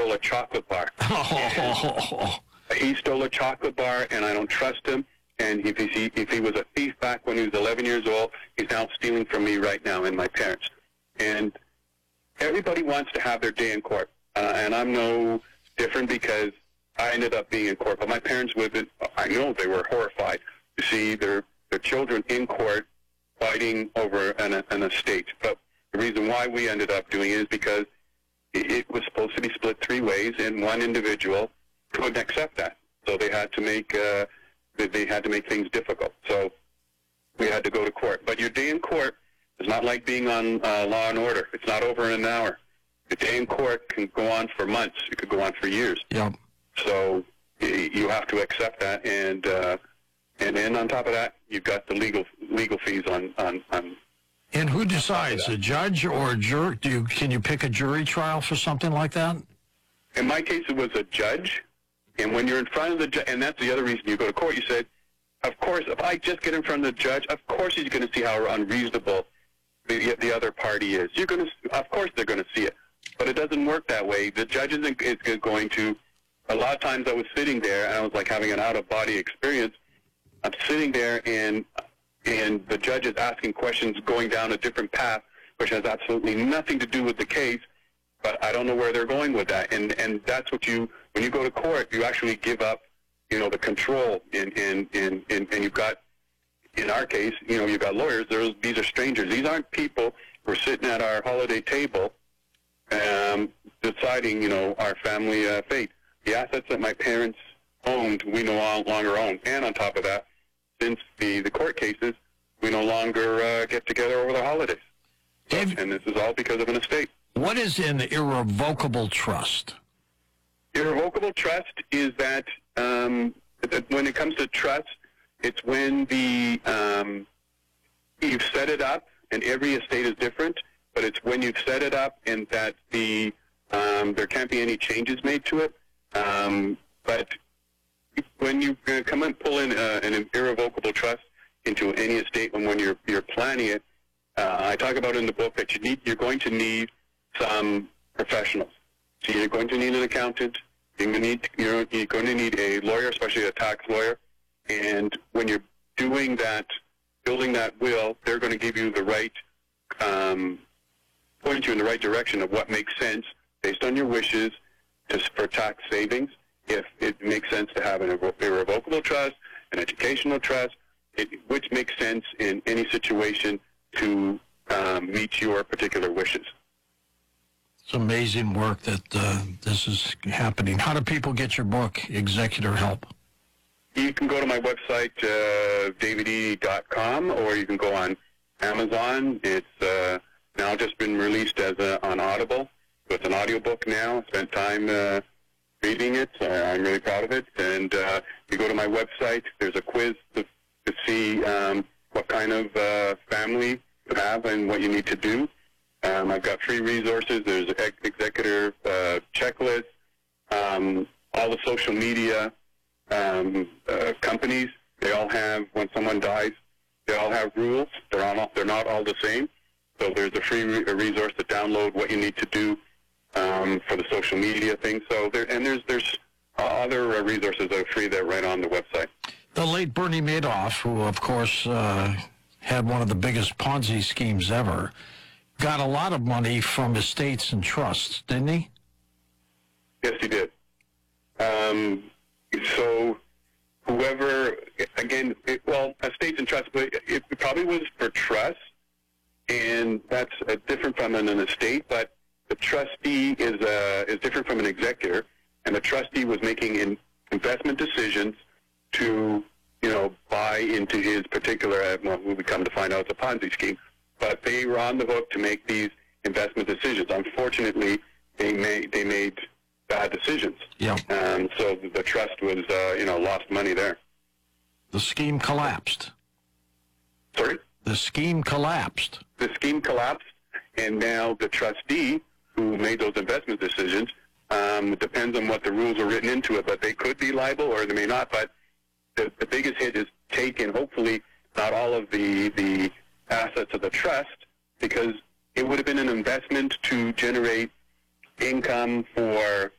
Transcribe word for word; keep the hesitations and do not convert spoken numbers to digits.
stole a chocolate bar. He stole a chocolate bar, and I don't trust him. And if he, if he was a thief back when he was eleven years old, he's now stealing from me right now and my parents. And everybody wants to have their day in court. Uh, and I'm no different because I ended up being in court. But my parents would have been, I know they were horrified to see their, their children in court fighting over an, an estate. But the reason why we ended up doing it is because it, it was supposed to be split three ways, and one individual couldn't accept that. So they had to make uh, they had to make things difficult. So we had to go to court. But your day in court is not like being on uh, Law and Order. It's not over in an hour. The day in court can go on for months. It could go on for years. Yeah. So you have to accept that, and uh, and then on top of that, you've got the legal legal fees on on. on and who decides, a judge or a jury? Do you can you pick a jury trial for something like that? In my case, it was a judge, and when you're in front of the judge, and that's the other reason you go to court. You said, of course, if I just get in front of the judge, of course he's going to see how unreasonable the the other party is. You're going to, of course, they're going to see it, but it doesn't work that way. The judge isn't is going to. A lot of times, I was sitting there, and I was like having an out-of-body experience. I'm sitting there, and and the judge is asking questions going down a different path, which has absolutely nothing to do with the case, but I don't know where they're going with that. And and that's what you, when you go to court, you actually give up, you know, the control, in, in, in, in, and you've got, in our case, you know, you've got lawyers. There's, these are strangers. These aren't people who are sitting at our holiday table um, deciding, you know, our family uh, fate. The assets that my parents owned, we no longer own. And on top of that, since the, the court cases, we no longer uh, get together over the holidays. So, Dave, and this is all because of an estate. What is an irrevocable trust? Irrevocable trust is that um, when it comes to trust, it's when the um, you've set it up, and every estate is different, but it's when you've set it up and that the um, there can't be any changes made to it. Um, but when you uh, come and pull in uh, an irrevocable trust into any estate, and when you're you're planning it, uh, I talk about in the book that you need you're going to need some professionals. So you're going to need an accountant. You're going to need you're, you're going to need a lawyer, especially a tax lawyer. And when you're doing that, building that will, they're going to give you the right, um, point you in the right direction of what makes sense based on your wishes to, for tax savings. If it makes sense to have an irrevocable trust, an educational trust, it, which makes sense in any situation to um, meet your particular wishes. It's amazing work that uh, this is happening. How do people get your book, Executor Help? You can go to my website, uh, david eady dot com, or you can go on Amazon. It's uh, now just been released as a, on Audible. So it's an audiobook now. I spent time uh, reading it. Uh, I'm really proud of it. And uh, you go to my website, there's a quiz to, to see um, what kind of uh, family you have and what you need to do. Um, I've got free resources. There's an ex- executor uh, checklist, um, all the social media um, uh, companies. They all have, when someone dies, they all have rules. They're all they're not all the same. So there's a free re- a resource to download what you need to do um, for the social media thing. So there and there's there's uh, other uh, resources that are free there right on the website. The late Bernie Madoff, who of course uh, had one of the biggest Ponzi schemes ever, got a lot of money from estates and trusts, didn't he? Yes, he did. Um, so whoever, again, it, well, estates and trusts, but it, it probably was for trust, and that's uh, different from an, an estate, but the trustee is uh, is different from an executor, and the trustee was making in investment decisions to, you know, buy into his particular, uh, well, we come to find out it's a Ponzi scheme, but they were on the hook to make these investment decisions. Unfortunately, they made they made bad decisions. Yeah. Um, so the, the trust was, uh, you know, lost money there. The scheme collapsed. Sorry? The scheme collapsed. The scheme collapsed, and now the trustee who made those investment decisions, um, it depends on what the rules are written into it, but they could be liable or they may not. But the, the biggest hit is taken, hopefully, not all of the the assets of the trust, because it would have been an investment to generate income for